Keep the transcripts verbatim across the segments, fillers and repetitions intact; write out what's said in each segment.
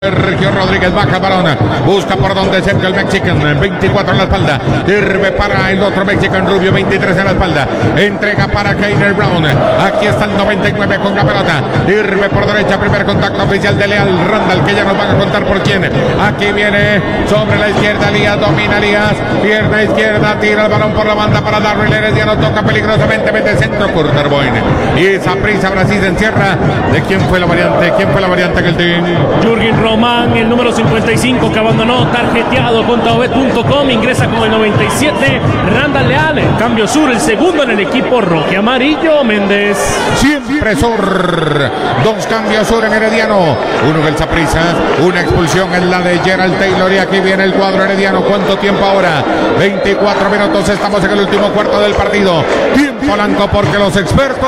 Sergio Rodríguez baja el balón, busca por donde Sergio el Mexican, veinticuatro en la espalda, sirve para el otro Mexican Rubio, veintitrés en la espalda, entrega para Keiner Brown, aquí está el noventa y nueve con la pelota, sirve por derecha, primer contacto oficial de Leal Randall, que ya nos van a contar por quién, aquí viene sobre la izquierda Elías, domina Elías, pierna izquierda, tira el balón por la banda para Darryl Herediano, toca peligrosamente, mete centro, Kurterboin, y esa prisa Brasil se encierra. ¿De quién fue la variante? ¿Quién fue la variante que el team? Jürgen Román, el número cincuenta y cinco que abandonó, tarjeteado con Taobet punto com, ingresa con el noventa y siete, Randall Leal, en cambio sur, el segundo en el equipo rojo y amarillo, Méndez. Siempre sur, dos cambios sur en Herediano, uno del Saprissa, una expulsión en la de Gerald Taylor y aquí viene el cuadro herediano. ¿Cuánto tiempo ahora? veinticuatro minutos, estamos en el último cuarto del partido. Tiempo blanco porque los expertos...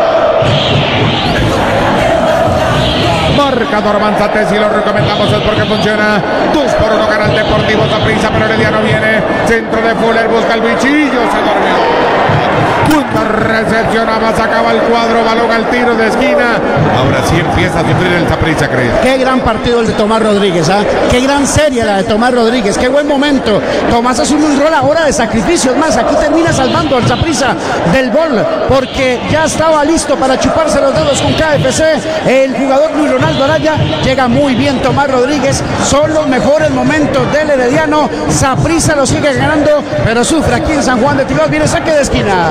Marcador avanzate, si lo recomendamos es porque funciona. Dos por uno gana el Deportivo Saprissa, pero Herediano viene. Centro de Fuller, busca el bichillo, se durmió. Punto, recepcionaba, sacaba el cuadro, balón al tiro de esquina. Ahora sí empieza a sufrir el Saprissa, Cris. Qué gran partido el de Tomás Rodríguez, ¿ah? ¿eh? Qué gran serie la de Tomás Rodríguez, qué buen momento. Tomás asume un rol ahora de sacrificio, es más, aquí termina salvando al Saprissa del gol, porque ya estaba listo para chuparse los dedos con K F C. El jugador Luis Ronaldo Araya, llega muy bien Tomás Rodríguez, son los mejores momentos del Herediano. Saprissa lo sigue ganando, pero sufre aquí en San Juan de Tigos, viene saque de esquina.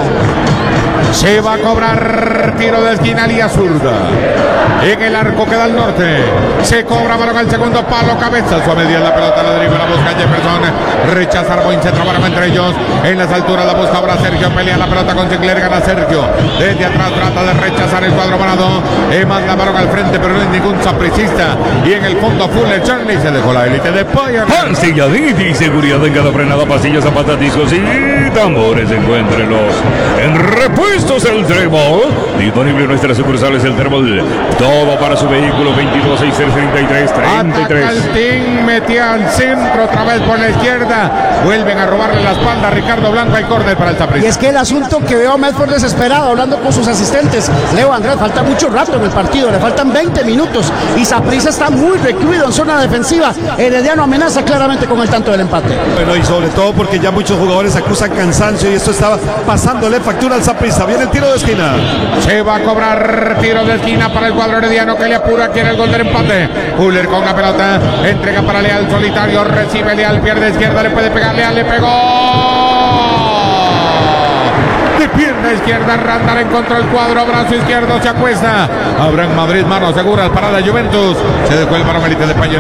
Se va a cobrar tiro de esquina, Lía zurda. En el arco queda al norte. Se cobra balón al segundo palo, cabezazo a media la pelota, la dribla, la busca Jefferson. Rechaza Arboin, se trabaron entre ellos. En las alturas la busca ahora Sergio, pelea la pelota con Ziegler, gana Sergio. Desde atrás trata de rechazar el cuadro morado. E manda balón al frente, pero no es ningún sapricista. Y en el fondo Fuller Charlie se dejó la élite de Bayern. Pancilladita y seguridad en cada frenada, pasillos, zapatas, discos y tambores. Encuéntrelos en Repuestos El Trébol. Disponible en nuestras sucursales El Trébol. Todo para su vehículo. Veintidós, seis, treinta y tres, treinta y tres. Ataca el team, metía al centro otra vez por la izquierda. Vuelven a robarle la espalda a Ricardo Blanco. Hay córner para el Saprissa. Y es que el asunto que veo a Medford desesperado hablando con sus asistentes. Leo Andrés, falta mucho rato en el partido, le faltan veinte minutos y Saprissa está muy recluido en zona defensiva. Herediano amenaza claramente con el tanto del empate. Bueno, y sobre todo porque ya muchos jugadores acusan cansancio y esto estaba pasándole factura al Saprissa. Viene el tiro de esquina. Se va a cobrar tiro de esquina para el cuadro herediano que le apura, quiere el gol del empate. Fuller con la pelota, entrega para Leal, solitario, recibe Leal, pierde izquierda, le puede pegar, Leal le pegó. De pierna izquierda, Randall encontró el cuadro, brazo izquierdo, se acuesta. Abraham Madrid, mano segura, parada Juventus. Se dejó el balón élite de Payet.